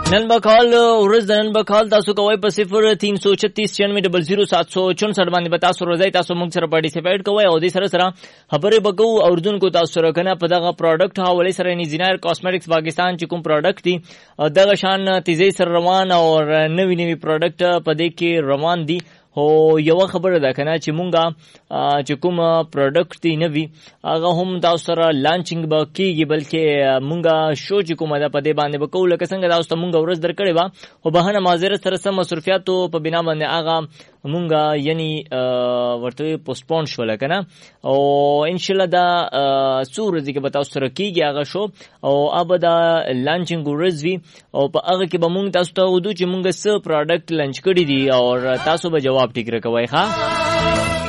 نن بکال ورځ د نن بکال تاسو کوی په 0336960764 باندې به تاسو روزي تاسو موږ سره پارټیسیپیټ کوی او د سره خبرې بکو اوردونکو تاسو سره کنه په دغه پروډکټ حواله سره انجینیر کاسمیټکس پاکستان چې کوم پروډکټ دی دغه شان تیزی سره روان او نوی پروډکټ په دې کې روان دي هو یو خبره ده کنه چې مونږه چې کوم پروډکټ دی نوی هغه هم تاسو سره لانچینګ به کیږي بلکې مونږه شو چې کومه ده په دې باندې به کوله څنګه تاسو مونږه ورځ درکړې وا او بهانه معذرت سره سم مصرفیاتو په بنا باندې هغه مونږه یعنی ورته پوسټپون شول کنه او ان شاء الله دا سورځي کې به تاسو سره کیږي هغه شو او ابدا لانچینګ ورځ وی او په هغه کې به مونږ تاسو ته ودو چې مونږه څه پروډکټ لانچ کړی دي او تاسو به جواب ټیک راکوي ښا